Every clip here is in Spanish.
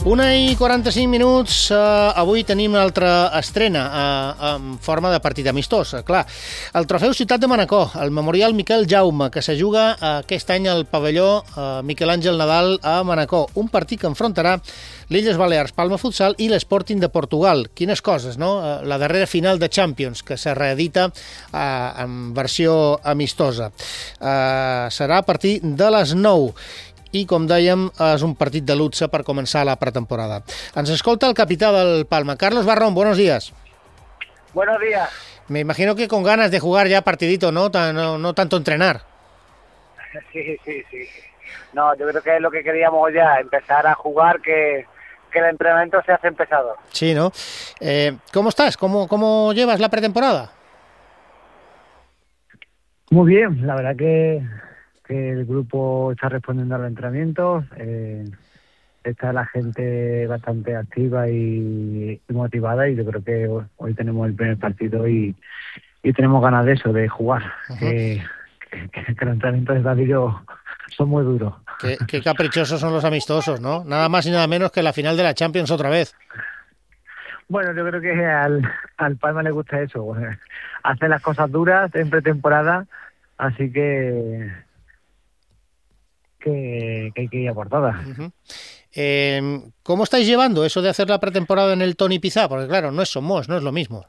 1:45. Avui tenim una altra estrena en forma de partit amistós. Clar, el trofeu Ciutat de Manacor, el Memorial Miquel Jaume, que se juga aquest any al pavelló Miquel Àngel Nadal a Manacor. Un partit que enfrontarà l'Illes Balears Palma Futsal i l'Sporting de Portugal. Quines coses, no? La darrera final de Champions, que se reedita en versió amistosa. Serà a partir de les 9. I, com dèiem, és un partit de luxe per començar la pretemporada. Ens escolta el capità del Palma. Carlos Barrón, buenos días. Buenos días. Me imagino que con ganas de jugar ya partidito, ¿no? No tanto entrenar. Sí. No, yo creo que es lo que queríamos ya, empezar a jugar, que el entrenamiento se hace pesado. Sí, ¿no? ¿Cómo estás? ¿Cómo llevas la pretemporada? Muy bien, la verdad que el grupo está respondiendo a los entrenamientos, está la gente bastante activa y motivada, y yo creo que hoy tenemos el primer partido y tenemos ganas de eso, de jugar. Uh-huh. Que los entrenamientos de Davillo son muy duros. Qué caprichosos son los amistosos, ¿no? Nada más y nada menos que la final de la Champions otra vez. Bueno, yo creo que al Palma le gusta eso, hacer las cosas duras en pretemporada, así que hay que ir a por todas. Uh-huh. ¿Cómo estáis llevando eso de hacer la pretemporada en el Toni Pizá? Porque claro, no es Somos, no es lo mismo.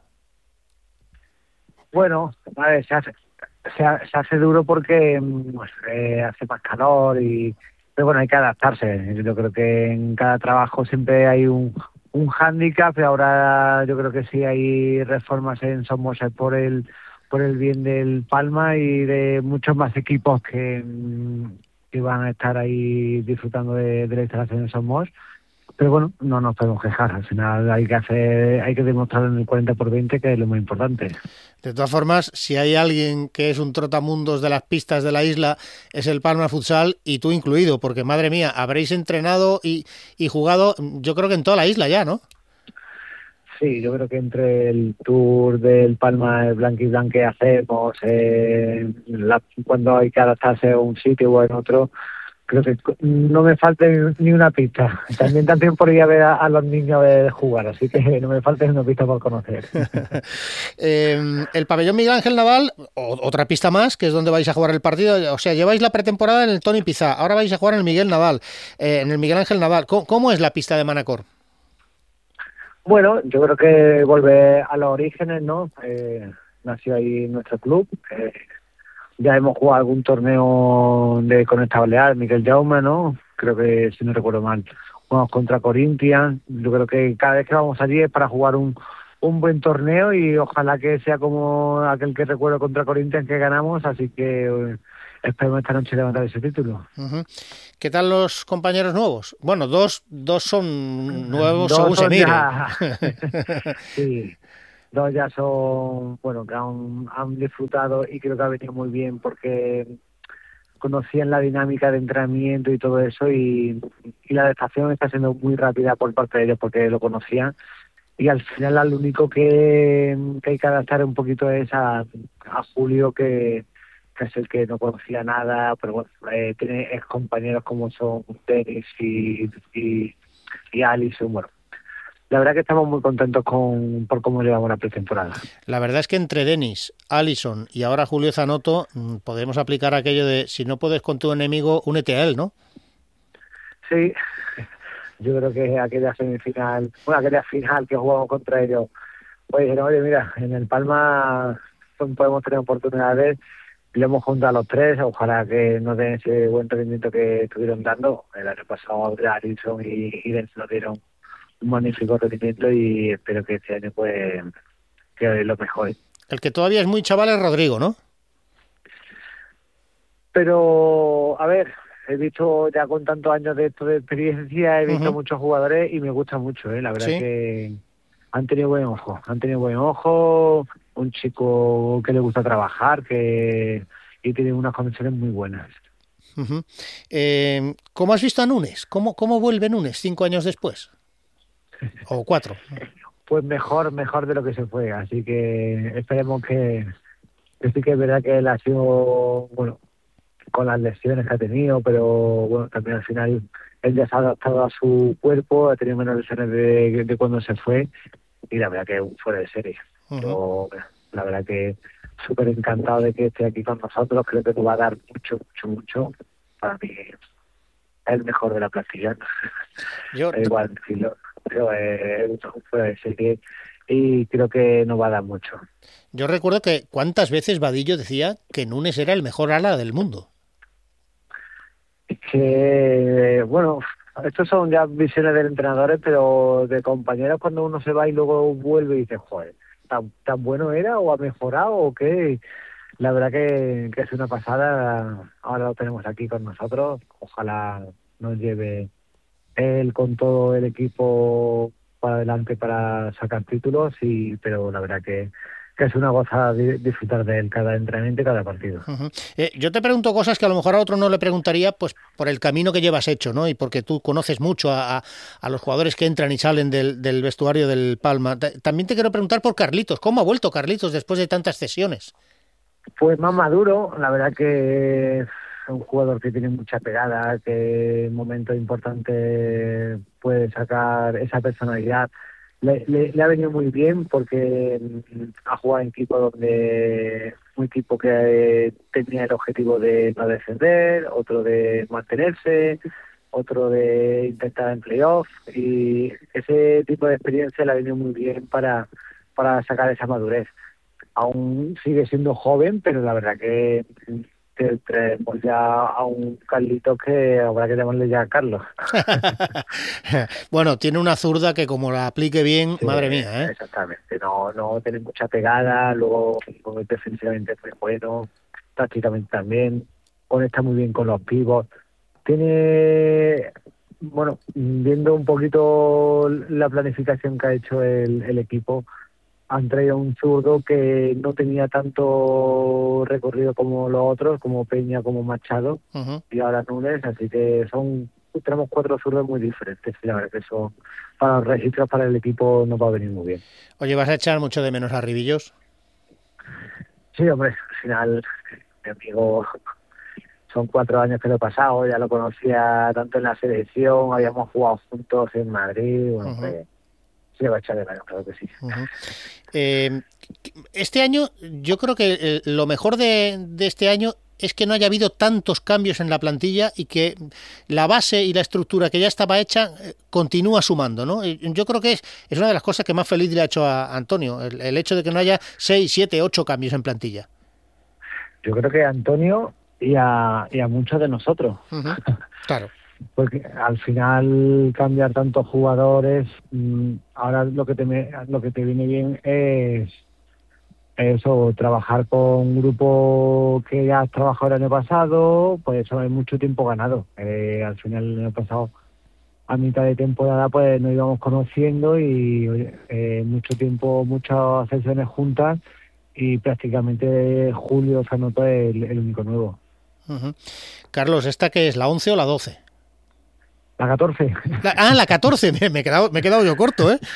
Bueno, a ver, se hace duro porque hace más calor, pero bueno, hay que adaptarse. Yo creo que en cada trabajo siempre hay un hándicap, pero ahora yo creo que sí hay reformas en Somos por el bien del Palma y de muchos más equipos que van a estar ahí disfrutando de la instalación de Somos, pero bueno, no nos podemos quejar. Al final hay que demostrar en el 40x20 que es lo más importante. De todas formas, si hay alguien que es un trotamundos de las pistas de la isla, es el Palma Futsal, y tú incluido, porque madre mía, habréis entrenado y jugado, yo creo que en toda la isla ya, ¿no? Sí, yo creo que entre el tour del Palma, el blanqui que hacemos, cuando hay que adaptarse a un sitio o en otro, creo que no me falta ni una pista. También por ir a ver a los niños jugar, así que no me falta ni una pista por conocer. El pabellón Miguel Ángel Nadal, otra pista más, que es donde vais a jugar el partido. O sea, lleváis la pretemporada en el Toni Pizá, ahora vais a jugar en el Miguel Nadal, en el Miguel Ángel Nadal. ¿Cómo es la pista de Manacor? Bueno, yo creo que vuelve a los orígenes, ¿no? Nació ahí nuestro club. Ya hemos jugado algún torneo de Conecta Balear, Miquel Jaume, ¿no? Creo que, si no recuerdo mal, jugamos contra Corinthians. Yo creo que cada vez que vamos allí es para jugar un buen torneo, y ojalá que sea como aquel que recuerdo contra Corinthians que ganamos, así que esperemos esta noche levantar ese título. Uh-huh. ¿Qué tal los compañeros nuevos? Bueno, dos son nuevos según se mire. Sí, dos ya son, bueno, que han disfrutado, y creo que ha venido muy bien porque conocían la dinámica de entrenamiento y todo eso, y la adaptación está siendo muy rápida por parte de ellos porque lo conocían, y al final al único que hay que adaptar un poquito es a Julio, que es el que no conocía nada, pero bueno, tiene ex compañeros como son Denis y Alison. Bueno, la verdad que estamos muy contentos por cómo llevamos la pretemporada. La verdad es que entre Denis, Alison y ahora Julio Zanotto podemos aplicar aquello de: si no puedes con tu enemigo, únete a él, ¿no? Sí, yo creo que aquella final que jugamos contra ellos, pues dijeron: oye, mira, en el Palma podemos tener oportunidades. Le hemos juntado a los tres, ojalá que nos den ese buen rendimiento que estuvieron dando. El año pasado Alison y Dennis nos dieron un magnífico rendimiento, y espero que este año pues que lo mejor. El que todavía es muy chaval es Rodrigo, ¿no? Pero, a ver, he visto ya con tantos años de experiencia, he visto muchos jugadores y me gusta mucho, la verdad. ¿Sí? Que han tenido buen ojo, un chico que le gusta trabajar, y tiene unas condiciones muy buenas. Uh-huh. ¿Cómo has visto a Nunes? ¿Cómo vuelve Nunes 5 años después? ¿O 4? Pues mejor de lo que se fue, así que esperemos que sí, que es verdad que él ha sido, bueno, con las lesiones que ha tenido, pero bueno, también al final él ya se ha adaptado a su cuerpo, ha tenido menos lesiones de cuando se fue, y la verdad que es un fuera de serie. Yo, la verdad que súper encantado de que esté aquí con nosotros, creo que nos va a dar mucho, mucho, mucho. Para mí es el mejor de la plantilla. Da igual decirlo, pero es un fuera de serie y creo que nos va a dar mucho. Yo recuerdo que cuántas veces Vadillo decía que Nunes era el mejor ala del mundo. Es que, bueno, estos son ya visiones de entrenadores, pero de compañeros cuando uno se va y luego vuelve y dice, joder, ¿tan bueno era o ha mejorado o qué? La verdad que es una pasada. Ahora lo tenemos aquí con nosotros. Ojalá nos lleve él con todo el equipo para adelante para sacar títulos, pero la verdad que es una gozada disfrutar de él cada entrenamiento y cada partido. Yo te pregunto cosas que a lo mejor a otro no le preguntaría, pues por el camino que llevas hecho, ¿no? Y porque tú conoces mucho a los jugadores que entran y salen del vestuario del Palma. También te quiero preguntar por Carlitos. ¿Cómo ha vuelto Carlitos después de tantas cesiones? Pues más maduro, la verdad que es un jugador que tiene mucha pegada, que en momentos importantes puede sacar esa personalidad. Le ha venido muy bien porque ha jugado en equipo donde un equipo que tenía el objetivo de no descender, otro de mantenerse, otro de intentar en playoff, y ese tipo de experiencia le ha venido muy bien para sacar esa madurez. Aún sigue siendo joven, pero la verdad que tenemos ya a un Carlitos que habrá que llamarle ya Carlos. Bueno, tiene una zurda que como la aplique bien, Sí, madre mía, ¿eh? Exactamente, no tiene mucha pegada, luego defensivamente es muy bueno, tácticamente también, conecta muy bien con los pivots. Tiene, bueno, viendo un poquito la planificación que ha hecho el equipo, han traído un zurdo que no tenía tanto recorrido como los otros, como Peña, como Machado, y ahora Nunes, así que tenemos 4 zurdos muy diferentes, y la verdad que eso para los registros, para el equipo nos va a venir muy bien. Oye, ¿vas a echar mucho de menos a Ribillos? Sí, hombre, al final mi amigo, son 4 años que lo he pasado, ya lo conocía tanto en la selección, habíamos jugado juntos en Madrid, bueno, pues sí, va a echar de menos, claro que sí. Este año, yo creo que lo mejor de este año es que no haya habido tantos cambios en la plantilla y que la base y la estructura que ya estaba hecha continúa sumando, ¿no? Yo creo que es una de las cosas que más feliz le ha hecho a Antonio, el hecho de que no haya 6, 7, 8 cambios en plantilla. Yo creo que a Antonio y a muchos de nosotros. Claro. Porque al final cambiar tantos jugadores, ahora lo que te viene bien es eso, trabajar con un grupo que ya has trabajado el año pasado, pues eso es mucho tiempo ganado. Al final el año pasado, a mitad de temporada, pues nos íbamos conociendo y mucho tiempo, muchas sesiones juntas, y prácticamente julio se anotó el único nuevo. Carlos, ¿esta qué es, la 11 o la 12? La 14. La 14, me he quedado yo corto, ¿eh?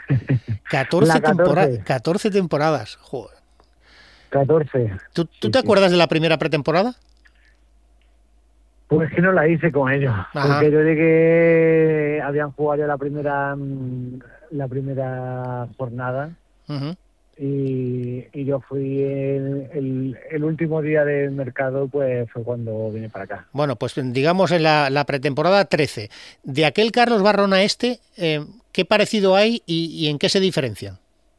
14 temporadas, joder. 14. ¿Tú te acuerdas de la primera pretemporada? Pues que no la hice con ellos. Ajá. Porque yo llegué, habían jugado ya la primera jornada. Y yo fui el último día del mercado, pues fue cuando vine para acá. Bueno, pues digamos en la pretemporada 13. De aquel Carlos Barrón a este, ¿qué parecido hay y en qué se diferencian?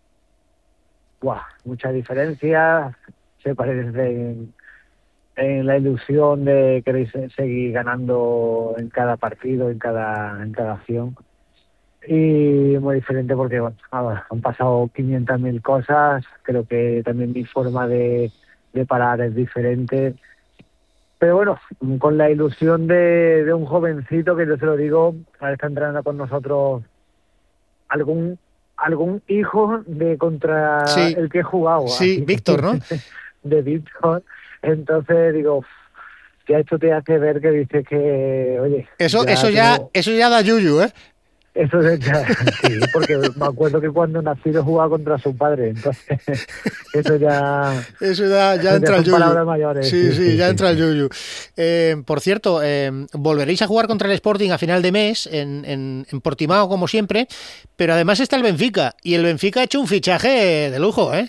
Mucha diferencia. Se parecen en la ilusión de querer seguir ganando en cada partido, en cada acción. Y muy diferente porque han pasado 500.000 cosas. Creo que también mi forma de parar es diferente. Pero bueno, con la ilusión de un jovencito, que yo se lo digo, ahora está entrenando con nosotros algún hijo de contra el que he jugado. Sí, Víctor, ¿no? De Víctor. Entonces digo, ya esto te hace ver que dices que, oye... Eso ya da yuyu, ¿eh? Eso sí, porque me acuerdo que cuando nací jugaba contra su padre, entonces eso ya entra el yuyu. Palabras mayores. Sí, ya entra el yuyu. Por cierto, volveréis a jugar contra el Sporting a final de mes en Portimao, como siempre, pero además está el Benfica, y el Benfica ha hecho un fichaje de lujo, ¿eh?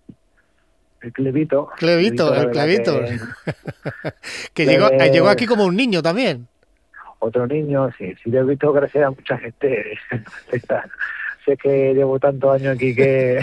El Clevito. El Clevito. Que llegó aquí como un niño también. Otro niño, sí yo he visto crecer a mucha gente. Sé que llevo tantos años aquí que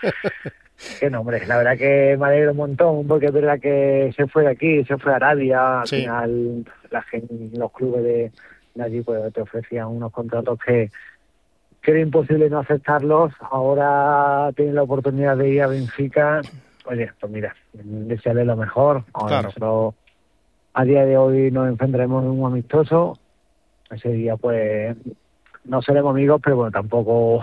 no, hombre, la verdad que me alegro un montón, porque es verdad que se fue de aquí, se fue a Arabia, al final los clubes de allí pues te ofrecían unos contratos que era imposible no aceptarlos. Ahora tienen la oportunidad de ir a Benfica. Oye, pues mira, desearle lo mejor. Ahora nosotros a día de hoy nos enfrentaremos en un amistoso. Ese día pues no seremos amigos, pero bueno, tampoco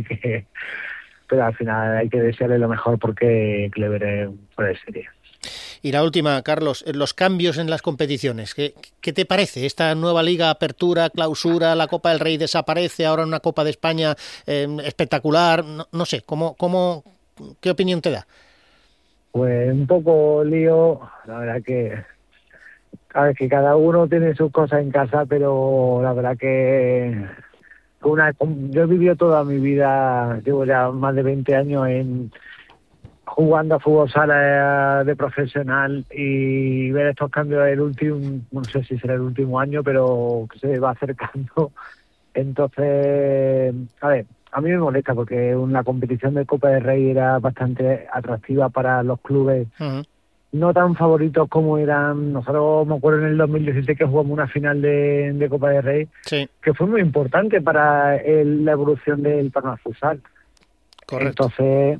pero al final hay que desearle lo mejor porque Clever es fuera de serie. Y la última, Carlos, los cambios en las competiciones. ¿Qué te parece? Esta nueva liga, apertura, clausura, la Copa del Rey desaparece, ahora una Copa de España espectacular. No sé, ¿qué opinión te da? Pues un poco lío, la verdad que que cada uno tiene sus cosas en casa, pero la verdad que yo he vivido toda mi vida, llevo ya más de 20 años jugando a fútbol sala de profesional, y ver estos cambios no sé si será el último año, pero que se va acercando. Entonces, a mí me molesta porque la competición de Copa del Rey era bastante atractiva para los clubes. Uh-huh. No tan favoritos como eran. Nosotros me acuerdo en el 2017 que jugamos una final de Copa del Rey, que fue muy importante para la evolución del Palma Futsal. Correcto. Entonces,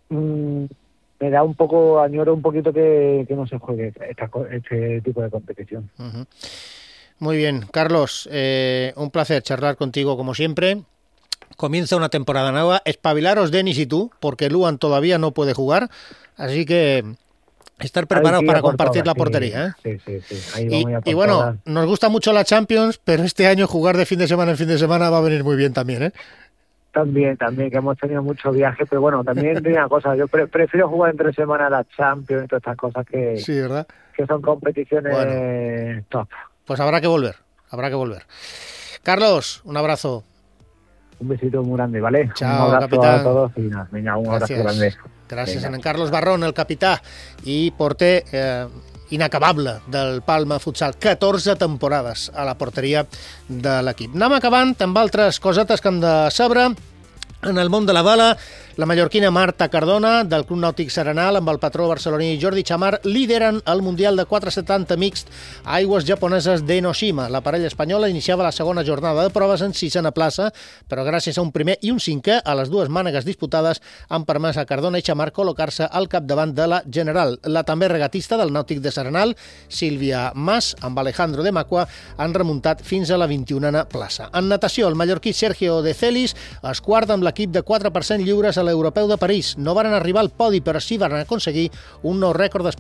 me da añoro un poquito que no se juegue este tipo de competición. Uh-huh. Muy bien, Carlos, un placer charlar contigo como siempre. Comienza una temporada nueva. Espabilaros Denis y tú, porque Luan todavía no puede jugar, así que estar preparados para compartir la portería, ¿eh? Sí. Ahí vamos a y bueno, nos gusta mucho la Champions, pero este año jugar de fin de semana en fin de semana va a venir muy bien también, ¿eh? También, que hemos tenido muchos viajes, pero bueno, también tenía cosas. Yo prefiero jugar entre semana la Champions y todas estas cosas ¿verdad? Que son competiciones top. Pues habrá que volver. Carlos, un abrazo. Un besito muy grande, ¿vale? Chao, un abrazo capitán. a todos i vinga, un abrazo grande. Gràcies a en Carlos Barrón, el capità i porter inacabable del Palma Futsal. 14 temporades a la porteria de l'equip. Anem acabant amb altres cosetes que hem de saber. En el món de la bala, la mallorquina Marta Cardona, del Club Nàutic Serenal, amb el patró barceloní Jordi Chamar, lideren el Mundial de 470 mixt a aigües japoneses d'Enoshima. La parella espanyola iniciava la segona jornada de proves en 6a plaça, però gràcies a un primer i un cinquè a les dues mànegues disputades han permès a Cardona i Chamar col·locar-se al capdavant de la general. La també regatista del Nàutic de Serenal, Sílvia Mas, amb Alejandro de Macua, han remuntat fins a la 21a plaça. En natació, el mallorquí Sergio de Celis es quart amb l'equip de 4% lliures a l'Europeu de París. No varen arribar al podi, però sí van aconseguir un nou rècord